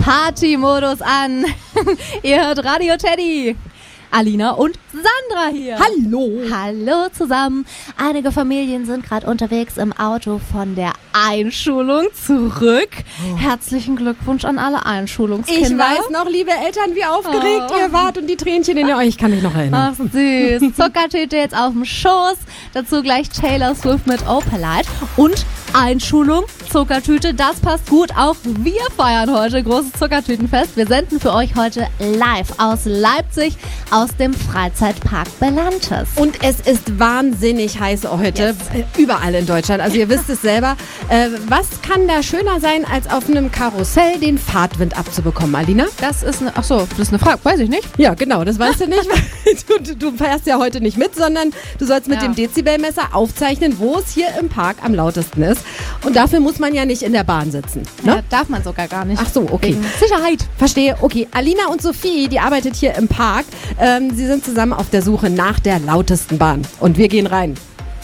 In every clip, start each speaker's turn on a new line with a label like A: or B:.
A: Party-Modus an. Ihr hört Radio Teddy. Alina und Sandra hier.
B: Hallo.
A: Hallo zusammen. Einige Familien sind gerade unterwegs im Auto von der Einschulung zurück. Herzlichen Glückwunsch an alle Einschulungskinder.
B: Ich weiß noch, liebe Eltern, wie aufgeregt ihr wart und die Tränchen in euch. Ich kann mich noch erinnern.
A: Ach süß. Zuckertüte jetzt auf dem Schoß. Dazu gleich Taylor Swift mit Opalite. Und Einschulung, Zuckertüte, das passt gut. Auch wir feiern heute großes Zuckertütenfest. Wir senden für euch heute live aus Leipzig, aus dem Freizeitpark Belantes.
B: Und es ist wahnsinnig heiß heute, überall in Deutschland. Also ihr wisst es selber. Was kann da schöner sein, als auf einem Karussell den Fahrtwind abzubekommen, Alina?
A: Das ist eine Frage, weiß ich nicht.
B: Ja, genau, das weißt du nicht. Du fährst ja heute nicht mit, sondern du sollst mit dem Dezibelmesser aufzeichnen, wo es hier im Park am lautesten ist. Und dafür muss man ja nicht in der Bahn sitzen. Ne?
A: Ja, darf man sogar gar nicht.
B: Ach so, okay.
A: Wegen Sicherheit.
B: Verstehe. Okay, Alina und Sophie, die arbeitet hier im Park. Sie sind zusammen auf der Suche nach der lautesten Bahn. Und wir gehen rein.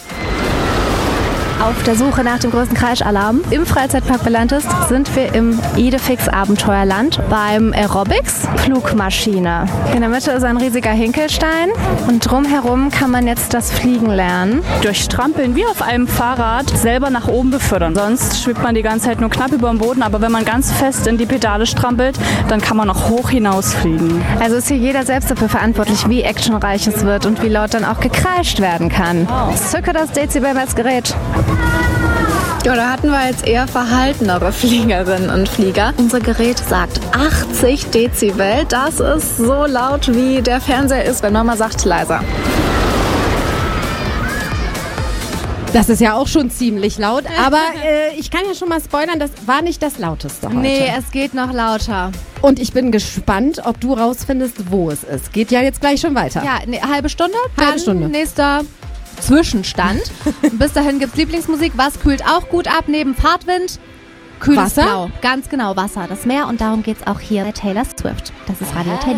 A: Auf der Suche nach dem größten Kreischalarm im Freizeitpark Belantes sind wir im Idefix Abenteuerland beim Aerobics Flugmaschine. In der Mitte ist ein riesiger Hinkelstein und drumherum kann man jetzt das Fliegen lernen.
C: Durch Strampeln wie auf einem Fahrrad selber nach oben befördern. Sonst schwebt man die ganze Zeit nur knapp über dem Boden, aber wenn man ganz fest in die Pedale strampelt, dann kann man auch hoch hinausfliegen.
A: Also ist hier jeder selbst dafür verantwortlich, wie actionreich es wird und wie laut dann auch gekreischt werden kann. Zücke das Dezibelmessgerät. Ja, da hatten wir jetzt eher verhaltenere Fliegerinnen und Flieger. Unser Gerät sagt 80 Dezibel. Das ist so laut, wie der Fernseher ist, wenn Mama sagt, leiser.
B: Das ist ja auch schon ziemlich laut, aber ich kann ja schon mal spoilern, das war nicht das Lauteste heute.
A: Nee, es geht noch lauter.
B: Und ich bin gespannt, ob du rausfindest, wo es ist. Geht ja jetzt gleich schon weiter.
A: Ja, eine halbe Stunde.
B: Halbe Stunde.
A: Nächster Zwischenstand. Bis dahin gibt's Lieblingsmusik. Was kühlt auch gut ab neben Fahrtwind? Kühles
B: Wasser?
A: Blau. Ganz genau, Wasser. Das Meer. Und darum geht's auch hier bei Taylor Swift. Das ist Radio Teddy.